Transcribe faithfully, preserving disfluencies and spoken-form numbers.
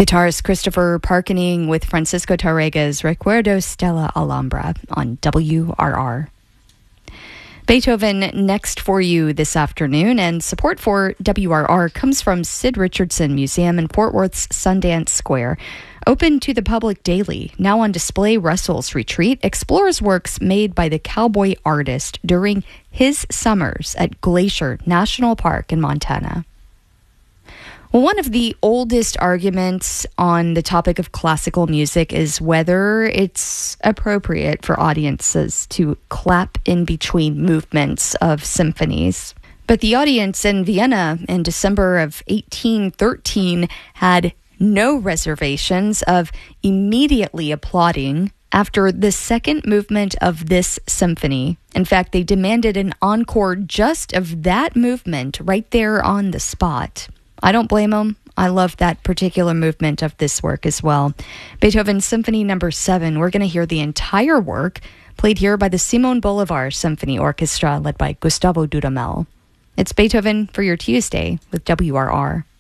Guitarist Christopher Parkening with Francisco Tárrega's Recuerdos de la Alhambra on W R R. Beethoven next for you this afternoon, and support for W R R comes from Sid Richardson Museum in Fort Worth's Sundance Square. Open to the public daily. Now on display, Russell's Retreat explores works made by the cowboy artist during his summers at Glacier National Park in Montana. Well, one of the oldest arguments on the topic of classical music is whether it's appropriate for audiences to clap in between movements of symphonies. But the audience in Vienna in December of eighteen thirteen had no reservations of immediately applauding after the second movement of this symphony. In fact, they demanded an encore just of that movement right there on the spot. I don't blame them. I love that particular movement of this work as well. Beethoven's Symphony Number seven. We're going to hear the entire work played here by the Simon Bolivar Symphony Orchestra led by Gustavo Dudamel. It's Beethoven for your Tuesday with W R R.